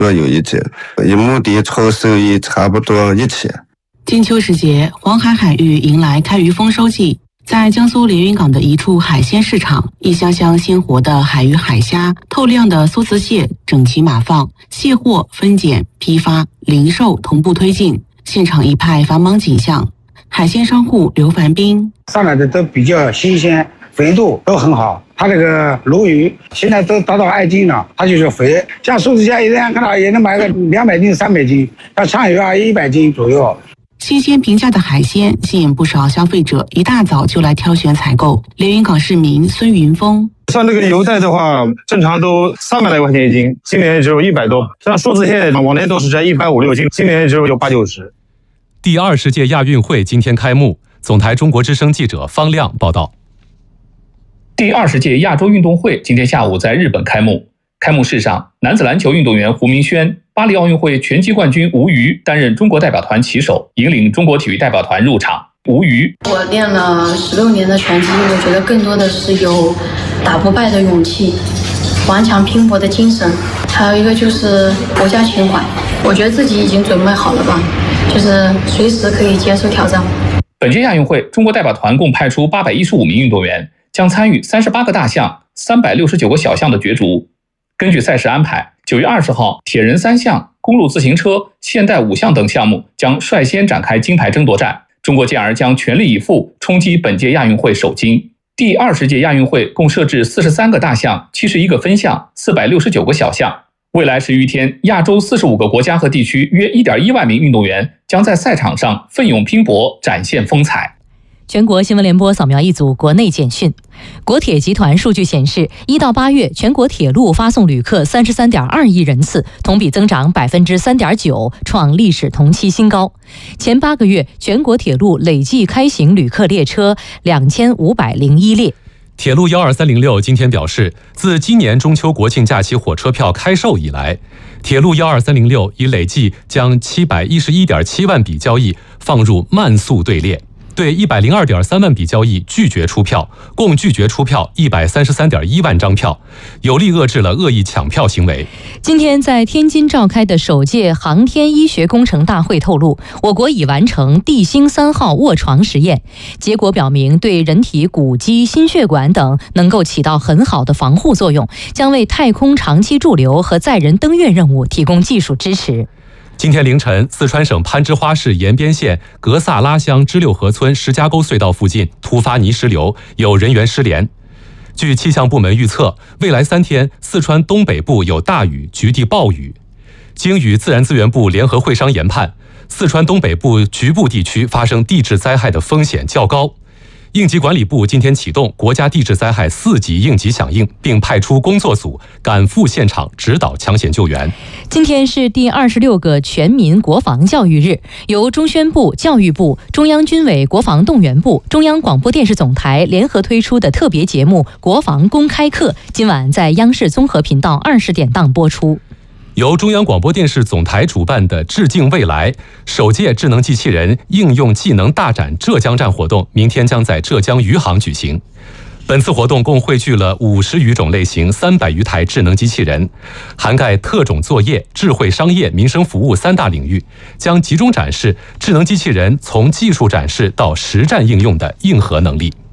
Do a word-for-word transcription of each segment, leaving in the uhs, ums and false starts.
各有一件，一亩地超收益差不多一千。 金秋时节，黄海海域迎来开渔丰收季。在江苏连云港的一处海鲜市场，一箱箱鲜活的海鱼海虾、透亮的苏瓷蟹整齐码放，卸货、分拣、批发、零售同步推进，现场一派繁忙景象。海鲜商户刘凡斌： 上来的都比较新鲜，肥度都很好。它这个鲈鱼现在都达到二斤了，它就是肥。像苏瓷虾一样看到也能买个两百斤、三百斤，像鲳鱼啊一百斤左右。 新鲜平价的海鲜吸引不少消费者一大早就来挑选采购。连云港市民孙云峰： 像这个油带的话，正常都三百来块钱一斤，今年只有一百多。像苏瓷蟹往年都是在一百五六斤，今年只有八九十。 第二十届亚运会今天开幕，总台中国之声记者方亮报道。 第二十届亚洲运动会今天下午在日本开幕。开幕式上，男子篮球运动员胡明轩、巴黎奥运会拳击冠军吴瑜担任中国代表团旗手，引领中国体育代表团入场。吴瑜： 我练了十六年的拳击，我觉得更多的是有打不败的勇气、顽强拼搏的精神，还有一个就是国家情怀。我觉得自己已经准备好了吧，就是随时可以接受挑战。 本届亚运会，中国代表团共派出八百一十五名运动员，将参与三十八个大项、三百六十九个小项的角逐。根据赛事安排，九月二十号，铁人三项、公路自行车、现代五项等项目将率先展开金牌争夺战。中国健儿将全力以赴冲击本届亚运会首金。第二十届亚运会共设置四十三个大项、七十一个分项、四百六十九个小项。未来十余天，亚洲四十五个国家和地区约 一点一万名运动员将在赛场上奋勇拼搏，展现风采。 全国新闻联播扫描一组国内简讯。国铁集团数据显示，一到八月，全国铁路发送旅客三十三点二亿人次，同比增长百分之三点九，创历史同期新高。前八个月，全国铁路累计开行旅客列车两千五百零一列。 铁路一二三零六今天表示，自今年中秋国庆假期火车票开售以来，铁路一二三零六已累计将七百一十一点七万笔交易放入慢速队列。对一百零二点三万笔交易拒绝出票，共拒绝出票一百三十三点一万张票，有力遏制了恶意抢票行为。 今天在天津召开的首届航天医学工程大会透露，我国已完成地星三号卧床实验，结果表明对人体骨肌、心血管等能够起到很好的防护作用，将为太空长期驻留和载人登月任务提供技术支持。 今天凌晨，四川省攀枝花市延边县格萨拉乡支六河村石家沟隧道附近突发泥石流，有人员失联。据气象部门预测，未来三天四川东北部有大雨，局地暴雨。经与自然资源部联合会商研判，四川东北部局部地区发生地质灾害的风险较高。应急管理部今天启动国家地质灾害四级应急响应，并派出工作组赶赴现场指导抢险救援。 今天是第二十六个全民国防教育日，由中宣部、教育部、中央军委国防动员部、中央广播电视总台联合推出的特别节目《国防公开课》，今晚在央视综合频道二十点档播出。 由中央广播电视总台主办的致敬未来首届智能机器人应用技能大展浙江站活动，明天将在浙江余杭举行。本次活动共汇聚了五十余种类型、三百余台智能机器人，涵盖特种作业、智慧商业、民生服务三大领域，将集中展示智能机器人从技术展示到实战应用的硬核能力。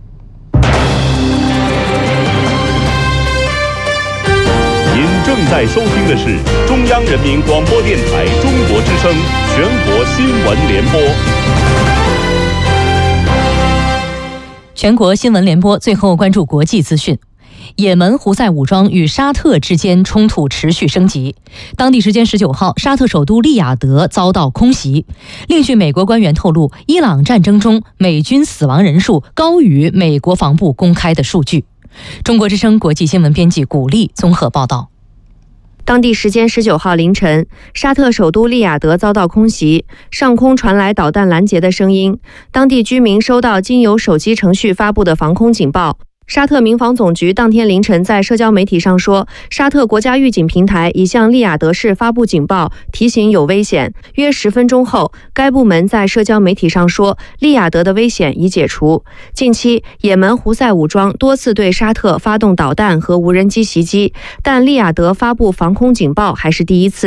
您正在收听的是中央人民广播电台中国之声全国新闻联播。 全国新闻联播最后关注国际资讯。也门胡塞武装与沙特之间冲突持续升级。当地时间十九号，沙特首都利雅得遭到空袭。另据美国官员透露，伊朗战争中美军死亡人数高于美国防部公开的数据。中国之声国际新闻编辑古丽综合报道。 当地时间十九号凌晨，沙特首都利雅得遭到空袭，上空传来导弹拦截的声音。当地居民收到经由手机程序发布的防空警报， 沙特民防总局当天凌晨在社交媒体上说，沙特国家预警平台已向利雅得市发布警报，提醒有危险。约十分钟后，该部门在社交媒体上说，利雅得的危险已解除。近期，也门胡塞武装多次对沙特发动导弹和无人机袭击，但利雅得发布防空警报还是第一次。